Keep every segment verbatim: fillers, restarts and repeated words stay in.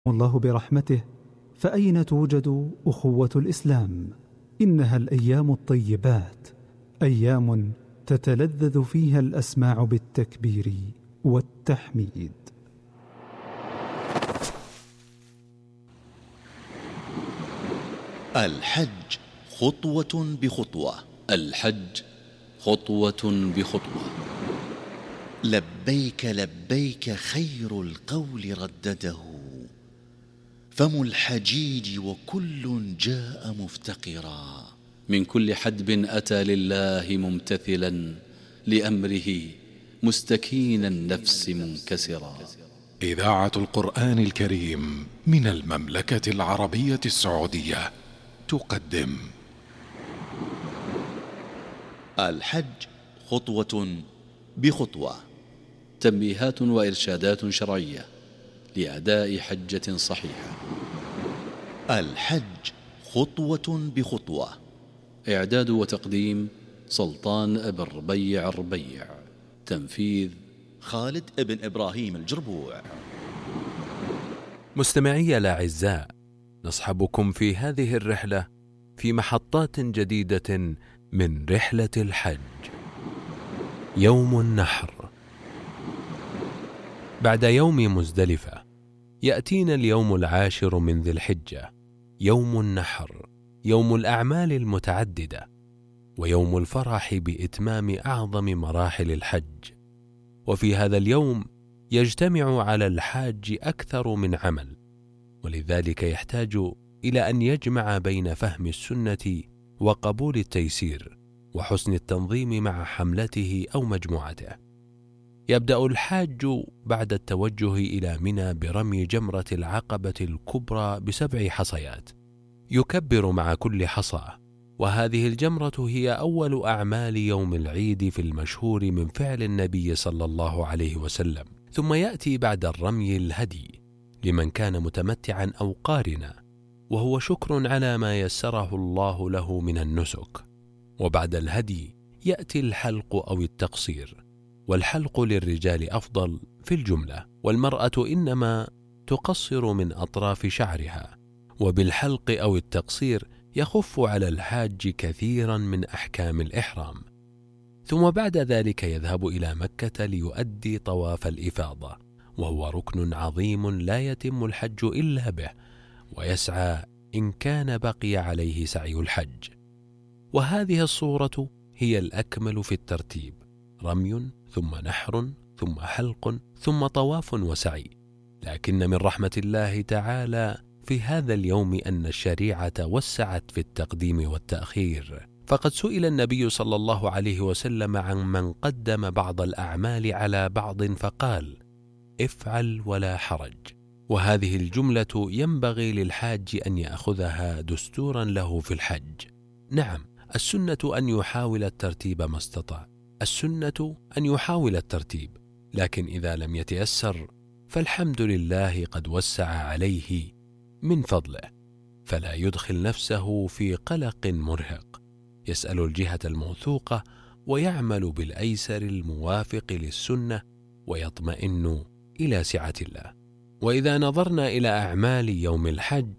الله برحمته، فأين توجد أخوة الإسلام؟ إنها الأيام الطيبات، أيام تتلذذ فيها الأسماع بالتكبير والتحميد. الحج خطوة بخطوة. الحج خطوة بخطوة. لبيك لبيك خير القول ردده، فم الحجيج وكل جاء مفتقرا. من كل حدب أتى لله ممتثلا لأمره، مستكين النفس منكسرا. إذاعة القرآن الكريم من المملكة العربية السعودية تقدم الحج خطوة بخطوة. تنبيهات وإرشادات شرعية لأداء حجة صحيحة. الحج خطوة بخطوة. إعداد وتقديم سلطان بن ربيع الربيع. تنفيذ خالد بن إبراهيم الجربوع. مستمعي الأعزاء، نصحبكم في هذه الرحلة في محطات جديدة من رحلة الحج. يوم النحر. بعد يوم مزدلفة يأتينا اليوم العاشر من ذي الحجة، يوم النحر، يوم الأعمال المتعددة، ويوم الفرح بإتمام أعظم مراحل الحج. وفي هذا اليوم يجتمع على الحاج أكثر من عمل، ولذلك يحتاج إلى أن يجمع بين فهم السنة وقبول التيسير وحسن التنظيم مع حملته أو مجموعته. يبدأ الحاج بعد التوجه إلى منى برمي جمرة العقبة الكبرى بسبع حصيات، يكبر مع كل حصى، وهذه الجمرة هي أول أعمال يوم العيد في المشهور من فعل النبي صلى الله عليه وسلم. ثم يأتي بعد الرمي الهدي لمن كان متمتعا أو قارنا، وهو شكر على ما يسره الله له من النسك. وبعد الهدي يأتي الحلق أو التقصير، والحلق للرجال أفضل في الجملة، والمرأة إنما تقصر من أطراف شعرها. وبالحلق أو التقصير يخف على الحاج كثيرا من أحكام الإحرام. ثم بعد ذلك يذهب إلى مكة ليؤدي طواف الإفاضة، وهو ركن عظيم لا يتم الحج إلا به، ويسعى إن كان بقي عليه سعي الحج. وهذه الصورة هي الأكمل في الترتيب: رمي ثم نحر ثم حلق ثم طواف وسعي. لكن من رحمة الله تعالى في هذا اليوم أن الشريعة وسعت في التقديم والتأخير، فقد سئل النبي صلى الله عليه وسلم عن من قدم بعض الأعمال على بعض فقال: افعل ولا حرج. وهذه الجملة ينبغي للحاج أن يأخذها دستورا له في الحج. نعم، السنة أن يحاول الترتيب ما استطاع، السنة أن يحاول الترتيب، لكن إذا لم يتيسر فالحمد لله قد وسع عليه من فضله، فلا يدخل نفسه في قلق مرهق، يسأل الجهة الموثوقة ويعمل بالأيسر الموافق للسنة ويطمئن إلى سعة الله. وإذا نظرنا إلى أعمال يوم الحج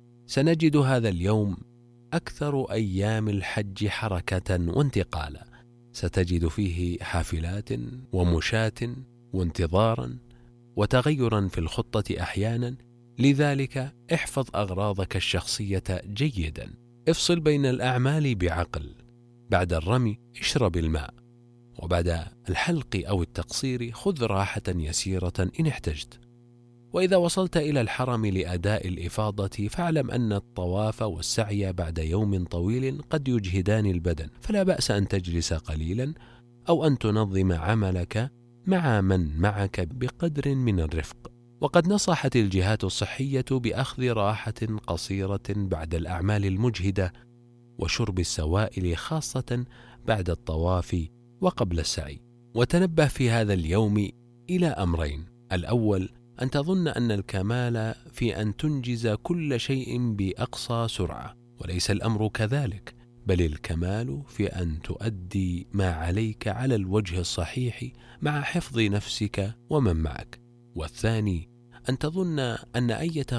سنجد هذا اليوم أكثر أيام الحج حركة وانتقالا، ستجد فيه حافلات ومشاة وانتظارا وتغيرا في الخطة أحيانا. لذلك احفظ أغراضك الشخصية جيدا، افصل بين الأعمال بعقل. بعد الرمي اشرب الماء، وبعد الحلق أو التقصير خذ راحة يسيرة إن احتجت. وإذا وصلت إلى الحرم لأداء الإفاضة فاعلم أن الطواف والسعي بعد يوم طويل قد يجهدان البدن، فلا بأس أن تجلس قليلا أو أن تنظم عملك مع من معك بقدر من الرفق. وقد نصحت الجهات الصحية بأخذ راحة قصيرة بعد الأعمال المجهدة وشرب السوائل خاصة بعد الطواف وقبل السعي. وتنبه في هذا اليوم إلى أمرين: الأول أن تظن أن الكمال في أن تنجز كل شيء بأقصى سرعة، وليس الأمر كذلك، بل الكمال في أن تؤدي ما عليك على الوجه الصحيح مع حفظ نفسك ومن معك. والثاني أن تظن أن أي